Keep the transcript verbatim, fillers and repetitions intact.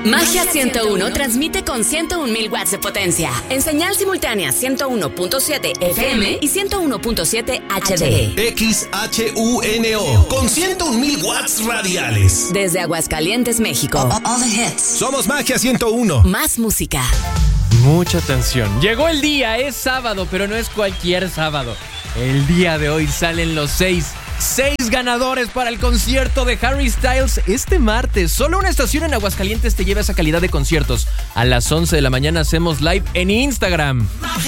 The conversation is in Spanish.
Magia ciento uno transmite con ciento un mil watts de potencia. En señal simultánea ciento uno punto siete F M y ciento uno punto siete H D. X H U N O con ciento un mil watts radiales. Desde Aguascalientes, México. All, all the hits. Somos Magia ciento uno. Más música. Mucha atención. Llegó el día, es sábado, pero no es cualquier sábado. El día de hoy salen los seis. Seis ganadores para el concierto de Harry Styles este martes. Solo una estación en Aguascalientes te lleva esa calidad de conciertos. A las once de la mañana hacemos live en Instagram.